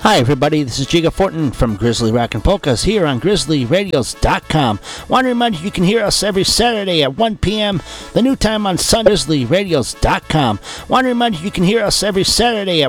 Hi everybody, this is Jiga Fortin from Grizzly Rock and Polkas here on GrizzlyRadios.com. Want to remind you can hear us every Saturday at 1 p.m. The new time on Sunday, GrizzlyRadios.com. Want to remind you can hear us every Saturday at